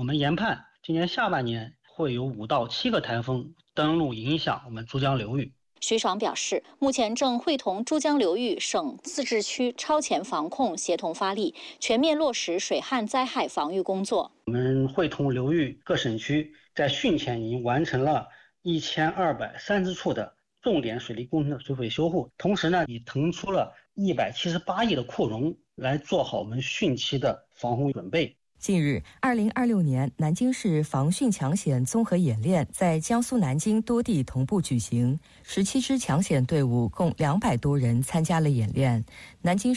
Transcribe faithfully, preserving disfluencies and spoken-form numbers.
们研判今年下半年会有五到七个台风登陆影响我们珠江流域。 徐爽表示，目前正会同珠江流域省自治区超前防控协同发力，全面落实水旱灾害防御工作。 我们会同流域各省区在汛前已经完成了一千二百三十处的重点水利工程的水毁修护，同时呢，已腾出了一百七十八亿的扩容来做好我们汛期的防洪准备。 近日，二零二六年南京市防汛抢险综合演练在江苏南京多地同步举行，十七支抢险队伍共两百多人参加了演练。南京市